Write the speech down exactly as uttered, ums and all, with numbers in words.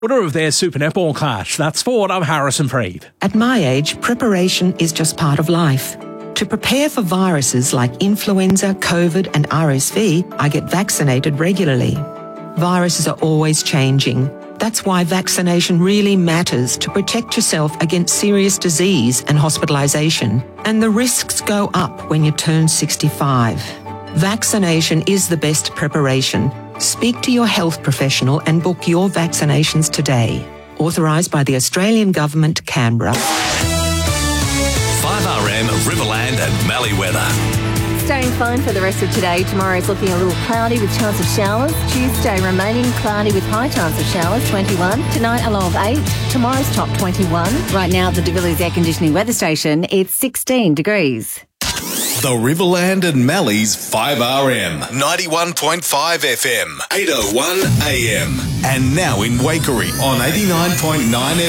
Winner of their Super Netball clash. That's sport. I'm Harrison Freed. At my age, preparation is just part of life. To prepare for viruses like influenza, COVID and R S V, I get vaccinated regularly. Viruses are always changing. That's why vaccination really matters to protect yourself against serious disease and hospitalisation. And the risks go up when you turn sixty-five. Vaccination is the best preparation. Speak to your health professional and book your vaccinations today. Authorised by the Australian Government, Canberra. five R M, Riverland and Mallee weather. Staying fine for the rest of today. Tomorrow is looking a little cloudy with chance of showers. Tuesday remaining cloudy with high chance of showers, twenty-one. Tonight a low of eight. Tomorrow's top twenty-one. Right now at the De Villiers Air Conditioning Weather Station, it's sixteen degrees. The Riverland and Mallee's five R M, ninety-one point five F M, eight oh one A M. And now in Waikerie on eighty-nine point nine F M.